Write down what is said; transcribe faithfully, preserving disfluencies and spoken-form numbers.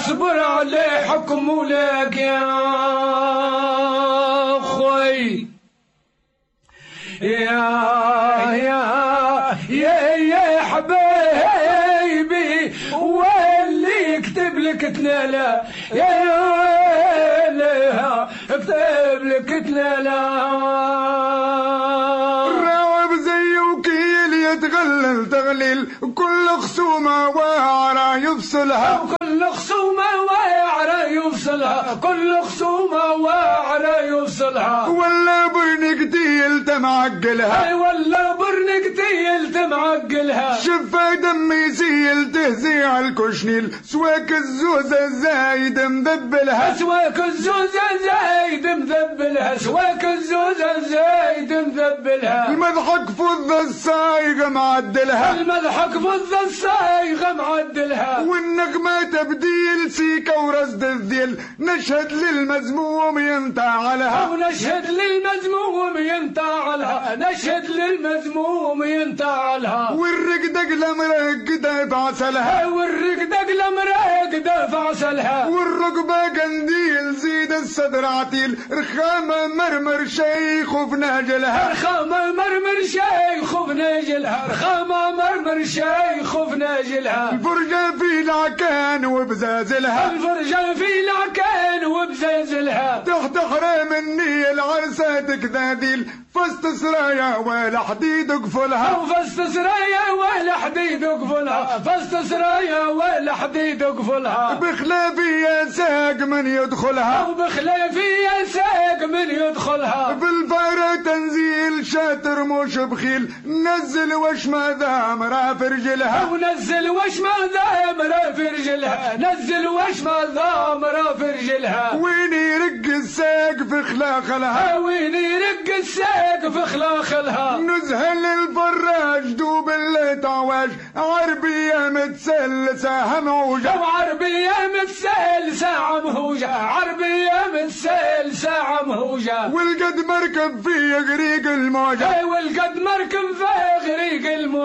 اصبر على حكم مولاك يا خوي يا يا يا يا حبايبي واللي يكتب لك تنالا يا لها اكتب لك تنالا تغلل تغليل كل خصومة وعرا يفصلها كل خصومة وعرا يفصلها كل خصومة وعرا يفصلها ولا برنك تيل تمعقلها ولا برنك تيل تمعقلها شفا دم يسيل تهزيع الكشنيل سواك الزوزة زايد مذبلها سواك الزوزة زايد مذبلها سواك الزوزة زايد مذبلها المضحك فض الصايغ معدلها المضحك فض الصايغ معدلها والنغمة تبديل سيكا ورصد الذيل نشهد للمذموم ينتعلها ونشهد للمذموم ينتعلها نشهد للمذموم ينتعلها والرقدق لمرقدة بعسلها والرقدق لمرقدة بعسلها والرقبة قنديل زيد الصدر عتيل رخامة مرمر شيخ وفناجلها رخامة مرمر شيخ وفناجلها رخامة مرمر شيخ وفناجلها الفرجة في العكان وبزازلها الفرجة في العكان وبزازلها تحت حرام النيل عرساتك ذاديل فست سرايا ولا حديد قفلها فست سرايا ولا حديد قفلها فست سرايا ولا حديد قفلها بخلافي يا ساق من يدخلها وبخلافي يا ساق من يدخلها بالفارة تنزيل شاتر مش بخيل نزل وش ما ذامرة في رجلها ونزل وش ما ذامرة في رجلها نزل وش ما ذامرة في رجلها وين يرق الساق في خلاخلها وين يرق الساق في خلاخلها نزهل الفراج دوب اللي تعواج عربية متسلسة هموجة وعربية متسلسة مهوجة عربية متسلسة مهوجة والقد مركب في غريق الموجة والقد مركب في غريق الموجة